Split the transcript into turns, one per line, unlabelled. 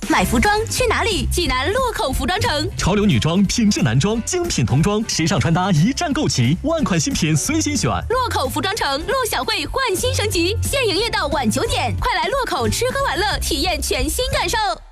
买服装去哪里？济南洛口服装城。
潮流女装、品质男装、精品童装、时尚穿搭一站购齐，万款新品随心选。
洛口服装城，陆小慧焕新升级，现营业到晚9点，快来洛口吃喝玩乐，体验全新感受。